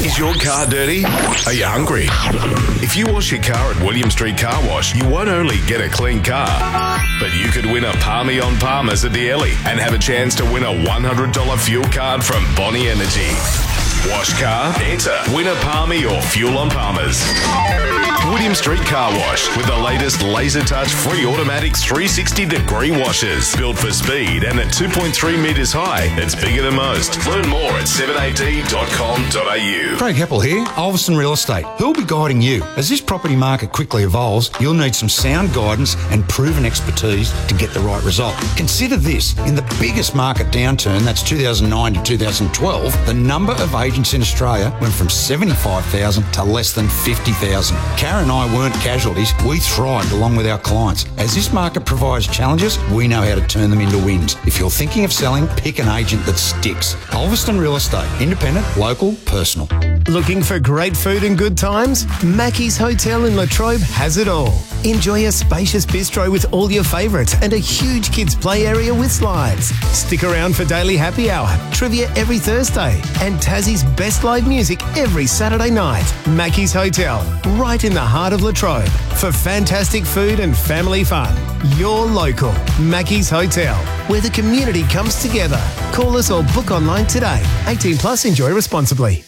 Is your car dirty? Are you hungry? If you wash your car at William Street Car Wash, you won't only get a clean car, but you could win a Palmy on Palmers at the Ellie and have a chance to win a $100 fuel card from Bonnie Energy. Wash car, enter, win a Palmy or fuel on Palmers. William Street Car Wash with the latest laser touch free automatic 360-degree washers. Built for speed and at 2.3 metres high, it's bigger than most. Learn more at 7ad.com.au. Craig Heppel here, Ulverston Real Estate. Who'll be guiding you? As this property market quickly evolves, you'll need some sound guidance and proven expertise to get the right result. Consider this, in the biggest market downturn, that's 2009 to 2012, the number of agents in Australia went from 75,000 to less than 50,000. Karen and I weren't casualties, we thrived along with our clients. As this market provides challenges, we know how to turn them into wins. If you're thinking of selling, pick an agent that sticks. Ulverston Real Estate, independent, local, personal. Looking for great food and good times? Mackey's Hotel in Latrobe has it all. Enjoy a spacious bistro with all your favourites and a huge kids play area with slides. Stick around for daily happy hour, trivia every Thursday, and Tassie's best live music every Saturday night. Mackey's Hotel, right in the heart of Latrobe. For fantastic food and family fun. You're local. Mackey's Hotel, where the community comes together. Call us or book online today. 18 plus, enjoy responsibly.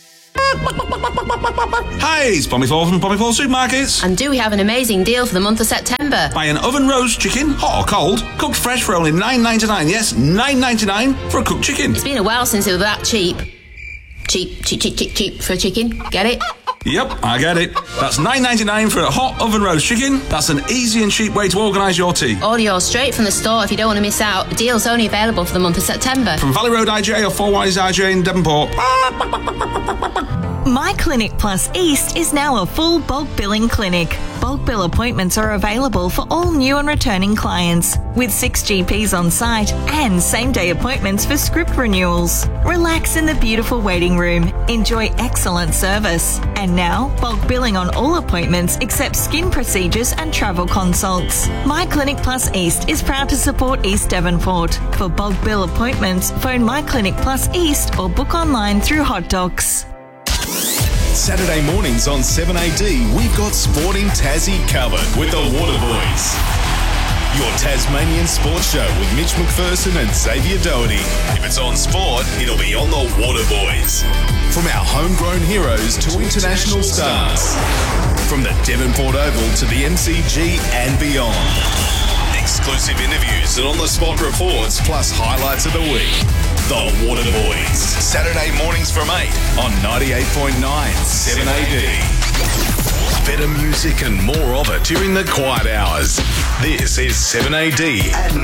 Hi, it's Pommy Four from Pommy Four Supermarkets. And do we have an amazing deal for the month of September? Buy an oven roast chicken, hot or cold, cooked fresh for only $9.99. Yes, $9.99 for a cooked chicken. It's been a while since it was that cheap. Cheap for a chicken. Get it? Yep, I get it. That's $9.99 for a hot oven roast chicken. That's an easy and cheap way to organise your tea. Order yours straight from the store if you don't want to miss out. The deal's only available for the month of September. From Valley Road IGA or Four Wise IGA in Devonport. My Clinic Plus East is now a full bulk billing clinic. Bulk bill appointments are available for all new and returning clients, with 6 GPs on site and same-day appointments for script renewals. Relax in the beautiful waiting room. Enjoy excellent service. And now, bulk billing on all appointments except skin procedures and travel consults. My Clinic Plus East is proud to support East Devonport. For bulk bill appointments, phone My Clinic Plus East or book online through Hot Docs. Saturday mornings on 7AD, we've got Sporting Tassie covered with the Waterboys. Your Tasmanian sports show with Mitch McPherson and Xavier Doherty. If it's on sport, it'll be on the Waterboys. From our homegrown heroes to international stars. From the Devonport Oval to the MCG and beyond. Exclusive interviews and on-the-spot reports, plus highlights of the week. The Waterboys. Saturday mornings from 8 on 98.9 7AD. Better music and more of it during the quiet hours. This is 7AD at